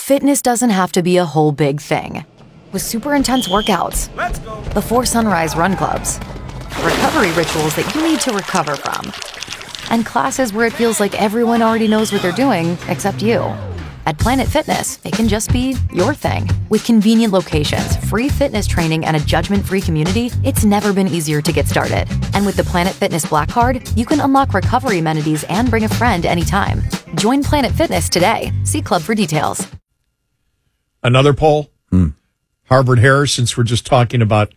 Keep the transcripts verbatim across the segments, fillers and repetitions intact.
Fitness doesn't have to be a whole big thing. With super intense workouts, Let's go. before sunrise run clubs, recovery rituals that you need to recover from, and classes where it feels like everyone already knows what they're doing except you. At Planet Fitness, it can just be your thing. With convenient locations, free fitness training, and a judgment-free community, it's never been easier to get started. And with the Planet Fitness Black Card, you can unlock recovery amenities and bring a friend anytime. Join Planet Fitness today. See Club for details. Another poll, hmm. Harvard-Harris, since we're just talking about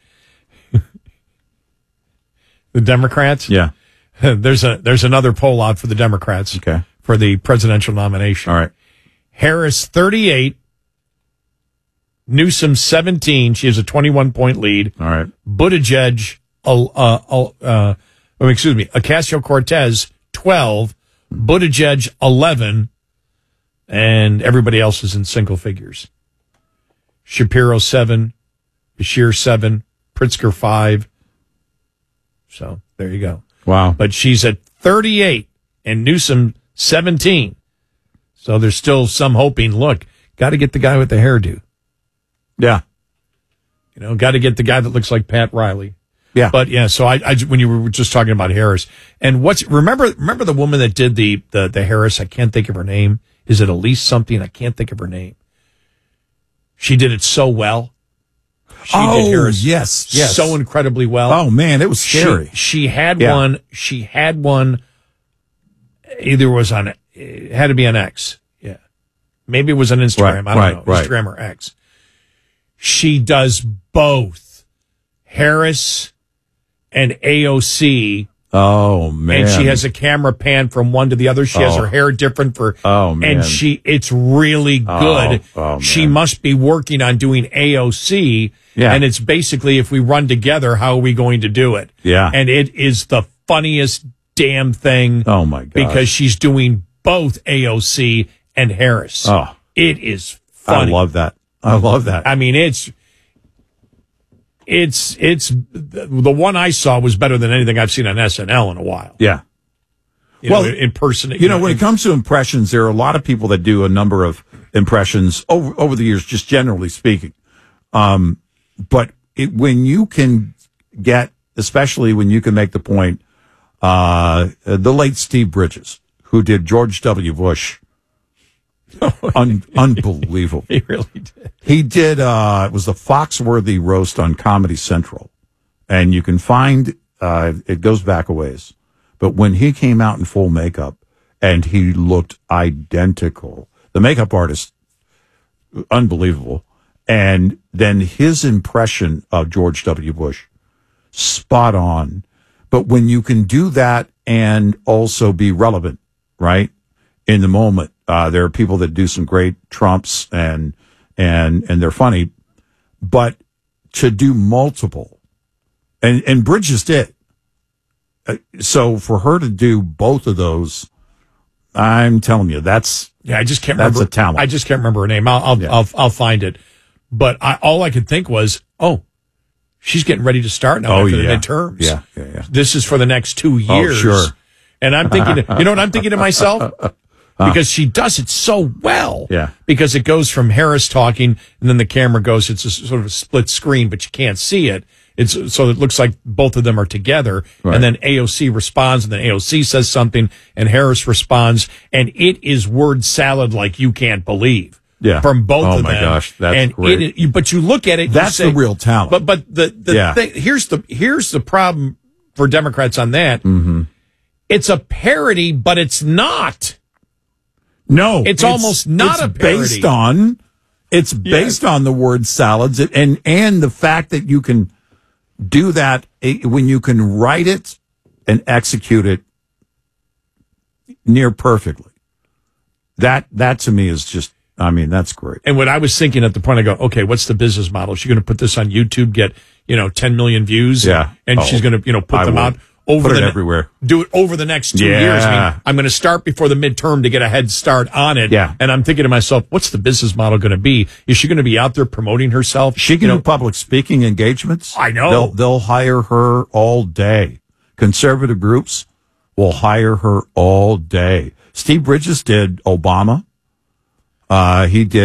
the Democrats. Yeah. There's a there's another poll out for the Democrats okay. for the presidential nomination. All right. Harris, thirty-eight. Newsom, seventeen. She has a twenty-one point lead. All right. Buttigieg, uh, uh, uh, oh, excuse me, Ocasio-Cortez, twelve. Buttigieg, eleven. And everybody else is in single figures. Shapiro, seven. Bashir, seven. Pritzker, five. So there you go. Wow. But she's at thirty-eight and Newsom, seventeen. So there's still some hoping. Look, got to get the guy with the hairdo. Yeah. You know, got to get the guy that looks like Pat Riley. Yeah. But yeah, so I, I when you were just talking about Harris and what's remember remember the woman that did the the the Harris, I can't think of her name. Is it Elise something? I can't think of her name. She did it so well. She oh, did Harris yes, yes. so incredibly well. Oh man, it was scary. She, she had yeah. one. She had one. Either was on it had to be on X. Yeah, maybe it was on Instagram. Right, I don't right, know right. Instagram or X. She does both Harris and A O C. Oh man! And she has a camera pan from one to the other. She oh. has her hair different for. Oh man! And she, it's really good. Oh, oh, she must be working on doing A O C. Yeah. And it's basically, if we run together, how are we going to do it? Yeah. And it is the funniest damn thing. Oh my god! Because she's doing both A O C and Harris. Oh, it is funny. I love that. I love that. I mean, it's. It's it's the one I saw was better than anything I've seen on S N L in a while. Yeah. You well, know, in person. You, you know, know, when in, it comes to impressions, there are a lot of people that do a number of impressions over over the years, just generally speaking. Um, but it, when you can get, especially when you can make the point, uh, the late Steve Bridges, who did George W. Bush. Un- unbelievable. He really did. He did, uh, it was the Foxworthy roast on Comedy Central. And you can find, uh, it goes back a ways. But when he came out in full makeup and he looked identical, the makeup artist, unbelievable. And then his impression of George W. Bush, spot on. But when you can do that and also be relevant, right, in the moment, uh, there are people that do some great Trumps and and and they're funny, but to do multiple, and and Bridges did. Uh, so for her to do both of those, I'm telling you, that's yeah. I just can't that's remember. a talent. I just can't remember her name. I'll I'll yeah. I'll, I'll find it. But I, all I could think was, oh, she's getting ready to start now oh, after yeah. the midterms. Yeah, yeah, yeah. This is for the next two years. Oh, sure. And I'm thinking, you know what I'm thinking to myself? Because she does it so well. Yeah. Because it goes from Harris talking, and then the camera goes, it's a sort of a split screen, but you can't see it. It's so it looks like both of them are together. Right. And then A O C responds, and then A O C says something, and Harris responds, and it is word salad like you can't believe. Yeah. From both oh of my them. gosh, that's and great. It, you, but you look at it, that's you say, the real talent. But but the, the yeah. thing, here's the here's the problem for Democrats on that. Mm-hmm. It's a parody, but it's not. No, it's, it's almost not it's a parody. Based on, it's based yes. on the word salads and and the fact that you can do that when you can write it and execute it near perfectly. That that to me is just. I mean, that's great. And what I was thinking at the point, I go, okay, what's the business model? Is she going to put this on YouTube, get, you know, ten million views? Yeah. And oh, she's going to, you know, put I them would. out over put the it everywhere. Do it over the next two yeah. years. I mean, I'm going to start before the midterm to get a head start on it. Yeah. And I'm thinking to myself, what's the business model going to be? Is she going to be out there promoting herself? She can you do know, public speaking engagements. I know. They'll, they'll hire her all day. Conservative groups will hire her all day. Steve Bridges did Obama. Uh, he did.